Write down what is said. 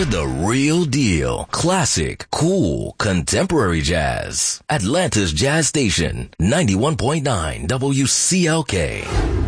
We're the real deal. Classic, cool, contemporary jazz. Atlanta's Jazz Station, 91.9 WCLK.